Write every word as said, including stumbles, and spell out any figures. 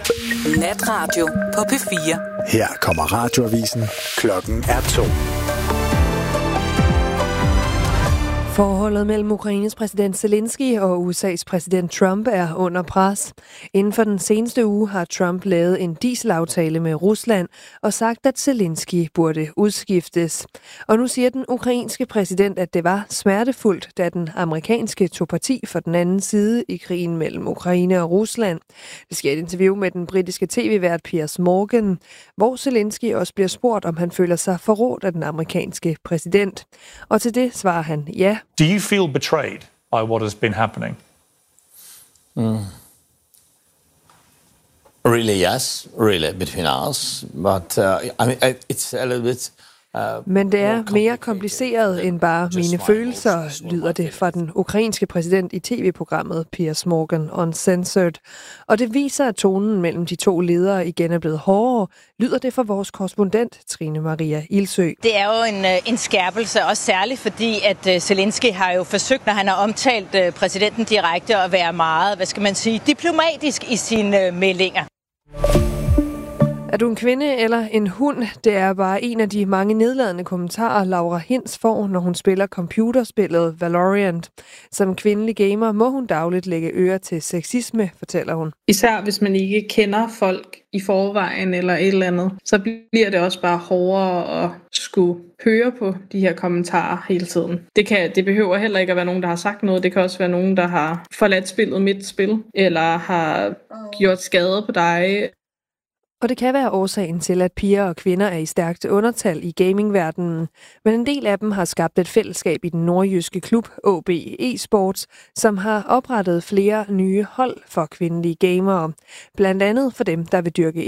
Natradio på P fire. Her kommer radioavisen. Klokken er to. Forholdet mellem Ukraines præsident Zelensky og U S A's præsident Trump er under pres. Inden for den seneste uge har Trump lavet en dieselaftale med Rusland og sagt, at Zelensky burde udskiftes. Og nu siger den ukrainske præsident, at det var smertefuldt, da den amerikanske tog parti for den anden side i krigen mellem Ukraine og Rusland. Det sker et interview med den britiske tv-vært Piers Morgan, hvor Zelensky også bliver spurgt, om han føler sig forrådt af den amerikanske præsident. Og til det svarer han ja. Do you feel betrayed by what has been happening? Mm. Really, yes. Really, between us. But uh, I mean, it's a little bit... Men det er mere kompliceret end bare mine følelser, lyder det fra den ukrainske præsident i tv-programmet Piers Morgan Uncensored. Og det viser, at tonen mellem de to ledere igen er blevet hårdere, lyder det fra vores korrespondent Trine Maria Ilsø. Det er jo en, en skærpelse, også særligt fordi, at Zelensky har jo forsøgt, når han har omtalt præsidenten direkte, at være meget, hvad skal man sige, diplomatisk i sine meldinger. Er du en kvinde eller en hund? Det er bare en af de mange nedladende kommentarer, Laura Hinz får, når hun spiller computerspillet Valorant. Som kvindelig gamer må hun dagligt lægge øre til sexisme, fortæller hun. Især hvis man ikke kender folk i forvejen eller et eller andet, så bliver det også bare hårdere at skulle høre på de her kommentarer hele tiden. Det, kan, det behøver heller ikke at være nogen, der har sagt noget. Det kan også være nogen, der har forladt spillet midt spil, eller har gjort skade på dig. Og det kan være årsagen til, at piger og kvinder er i stærkt undertal i gamingverdenen. Men en del af dem har skabt et fællesskab i den nordjyske klub A B E-sports, som har oprettet flere nye hold for kvindelige gamere. Blandt andet for dem, der vil dyrke